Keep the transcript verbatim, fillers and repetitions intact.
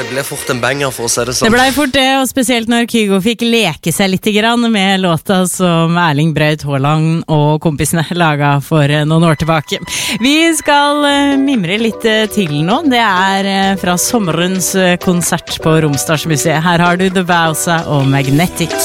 ble fort en banger, for å si det sånn. Det ble fort det, og spesielt når Kygo fikk leke seg litt grann med låta som Erling Braut Haaland og kompisene laget for noen år tilbake. Vi skal mimre litt til nå. Det er fra sommerens konsert på Romsdalsmuseet. Her har du The Bowser og Magnetic.